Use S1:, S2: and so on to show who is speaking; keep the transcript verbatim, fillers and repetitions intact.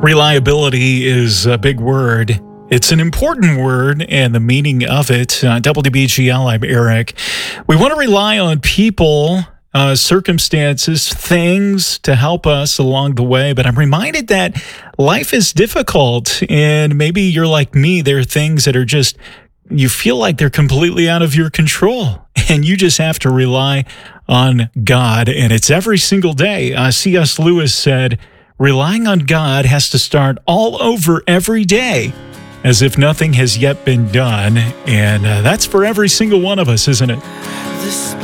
S1: Reliability is a big word. It's an important word, and the meaning of it. Uh, W B G L, I'm Eric. We want to rely on people, uh, circumstances, things to help us along the way, but I'm reminded that life is difficult, and maybe you're like me. There are things that are just, you feel like they're completely out of your control, and you just have to rely on God, and it's every single day. Uh, C S Lewis said, relying on God has to start all over every day, as if nothing has yet been done. And uh, that's for every single one of us, isn't it?